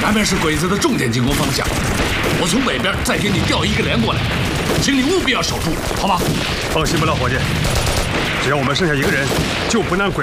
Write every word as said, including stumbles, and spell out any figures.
南边是鬼子的重点进攻方向，我从北边再给你调一个连过来，请你务必要守住，好吗？ 放心吧，老伙计，只要我们剩下一个人，就不让鬼